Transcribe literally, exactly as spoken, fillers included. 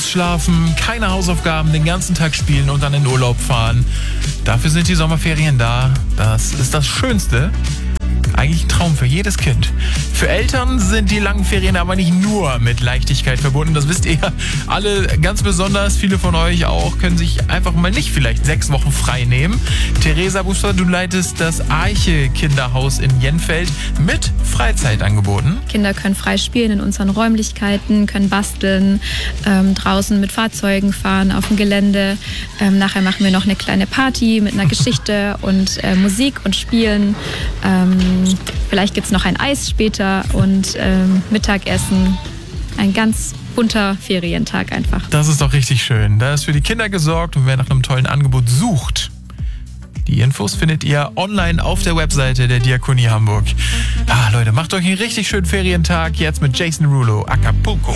ausschlafen, keine Hausaufgaben, den ganzen Tag spielen und dann in Urlaub fahren. Dafür sind die Sommerferien da. Das ist das Schönste. Eigentlich ein Traum für jedes Kind. Für Eltern sind die langen Ferien aber nicht nur mit Leichtigkeit verbunden. Das wisst ihr ja alle ganz besonders. Viele von euch auch können sich einfach mal nicht vielleicht sechs Wochen frei nehmen. Theresa Buster, du leitest das Arche Kinderhaus in Jenfeld mit Freizeitangeboten. Kinder können frei spielen in unseren Räumlichkeiten, können basteln, ähm, draußen mit Fahrzeugen fahren auf dem Gelände. Ähm, nachher machen wir noch eine kleine Party mit einer Geschichte und äh, Musik und Spielen. Ähm, Vielleicht gibt es noch ein Eis später und ähm, Mittagessen. Ein ganz bunter Ferientag einfach. Das ist doch richtig schön. Da ist für die Kinder gesorgt und wer nach einem tollen Angebot sucht, die Infos findet ihr online auf der Webseite der Diakonie Hamburg. Ah, Leute, macht euch einen richtig schönen Ferientag jetzt mit Jason Derulo, Acapulco.